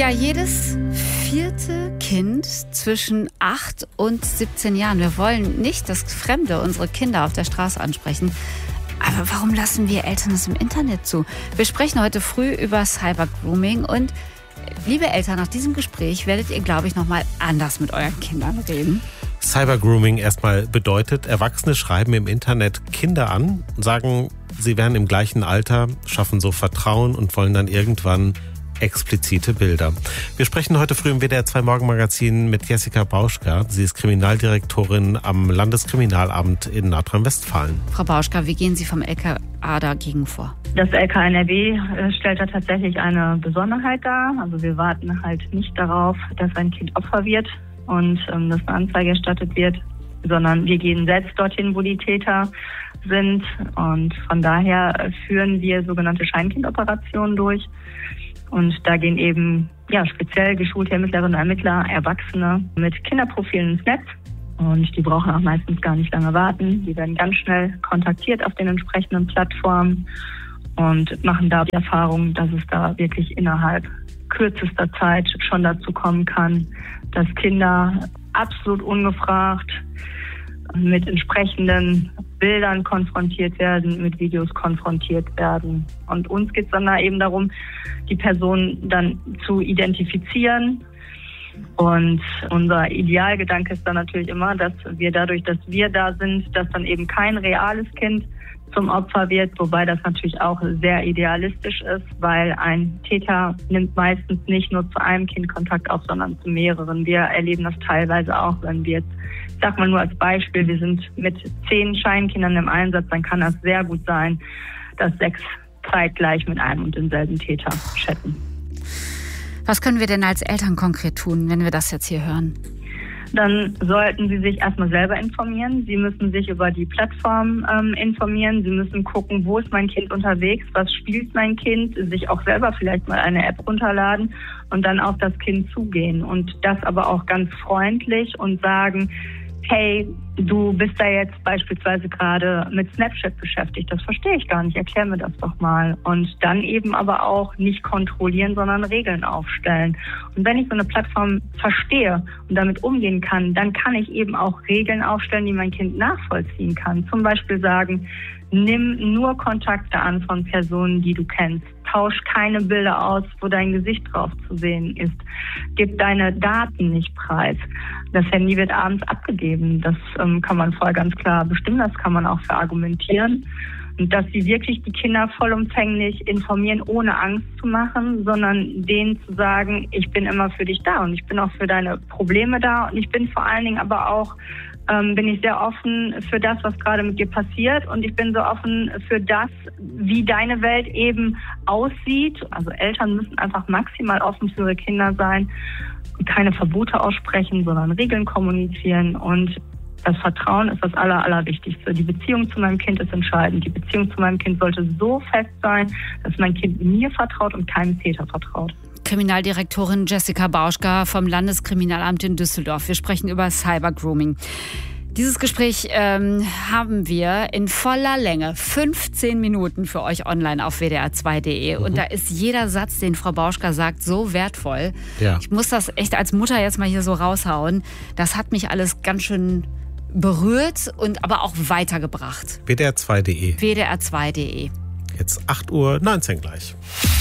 Ja, jedes vierte Kind zwischen 8 und 17 Jahren. Wir wollen nicht, dass Fremde unsere Kinder auf der Straße ansprechen. Aber warum lassen wir Eltern es im Internet zu? Wir sprechen heute früh über Cybergrooming und liebe Eltern, nach diesem Gespräch werdet ihr, glaube ich, nochmal anders mit euren Kindern reden. Cybergrooming erstmal bedeutet, Erwachsene schreiben im Internet Kinder an, sagen, sie wären im gleichen Alter, schaffen so Vertrauen und wollen dann irgendwann explizite Bilder. Wir sprechen heute früh im WDR 2 Morgenmagazin mit Jessica Bauschka. Sie ist Kriminaldirektorin am Landeskriminalamt in Nordrhein-Westfalen. Frau Bauschka, wie gehen Sie vom LKA dagegen vor? Das LKA NRW stellt da tatsächlich eine Besonderheit dar. Also wir warten halt nicht darauf, dass ein Kind Opfer wird und dass eine Anzeige erstattet wird, sondern wir gehen selbst dorthin, wo die Täter sind. Und von daher führen wir sogenannte Scheinkindoperationen durch. Und da gehen eben speziell geschulte Ermittlerinnen und Ermittler, Erwachsene mit Kinderprofilen ins Netz. Und die brauchen auch meistens gar nicht lange warten. Die werden ganz schnell kontaktiert auf den entsprechenden Plattformen und machen da die Erfahrung, dass es da wirklich innerhalb kürzester Zeit schon dazu kommen kann, dass Kinder absolut ungefragt mit entsprechenden Bildern konfrontiert werden, mit Videos konfrontiert werden. Und uns geht es dann da eben darum, die Person dann zu identifizieren. Und unser Idealgedanke ist dann natürlich immer, dass wir dadurch, dass wir da sind, dass dann eben kein reales Kind zum Opfer wird, wobei das natürlich auch sehr idealistisch ist, weil ein Täter nimmt meistens nicht nur zu einem Kind Kontakt auf, sondern zu mehreren. Wir erleben das teilweise auch, wenn wir jetzt, ich sag mal nur als Beispiel, wir sind mit 10 Scheinkindern im Einsatz, dann kann das sehr gut sein, dass 6 zeitgleich mit einem und denselben Täter chatten. Was können wir denn als Eltern konkret tun, wenn wir das jetzt hier hören? Dann sollten Sie sich erstmal selber informieren. Sie müssen sich über die Plattform informieren. Sie müssen gucken, wo ist mein Kind unterwegs, was spielt mein Kind, sich auch selber vielleicht mal eine App runterladen und dann auf das Kind zugehen. Und das aber auch ganz freundlich und sagen, hey, du bist da jetzt beispielsweise gerade mit Snapchat beschäftigt, das verstehe ich gar nicht, erklär mir das doch mal. Und dann eben aber auch nicht kontrollieren, sondern Regeln aufstellen. Und wenn ich so eine Plattform verstehe und damit umgehen kann, dann kann ich eben auch Regeln aufstellen, die mein Kind nachvollziehen kann. Zum Beispiel sagen, nimm nur Kontakte an von Personen, die du kennst. Tausch keine Bilder aus, wo dein Gesicht drauf zu sehen ist. Gib deine Daten nicht preis. Das Handy wird abends abgegeben. Das kann man vorher ganz klar bestimmen. Das kann man auch verargumentieren. Und dass sie wirklich die Kinder vollumfänglich informieren, ohne Angst zu machen, sondern denen zu sagen, ich bin immer für dich da und ich bin auch für deine Probleme da und ich bin vor allen Dingen aber auch bin ich sehr offen für das, was gerade mit dir passiert und ich bin so offen für das, wie deine Welt eben aussieht. Also Eltern müssen einfach maximal offen für ihre Kinder sein und keine Verbote aussprechen, sondern Regeln kommunizieren und das Vertrauen ist das Allerwichtigste. Die Beziehung zu meinem Kind ist entscheidend. Die Beziehung zu meinem Kind sollte so fest sein, dass mein Kind mir vertraut und keinem Täter vertraut. Kriminaldirektorin Jessica Bauschka vom Landeskriminalamt in Düsseldorf. Wir sprechen über Cybergrooming. Dieses Gespräch haben wir in voller Länge, 15 Minuten für euch online auf wdr2.de. Und da ist jeder Satz, den Frau Bauschka sagt, so wertvoll. Ja. Ich muss das echt als Mutter jetzt mal hier so raushauen. Das hat mich alles ganz schön berührt und aber auch weitergebracht. wdr2.de. wdr2.de. Jetzt 8:19 Uhr gleich.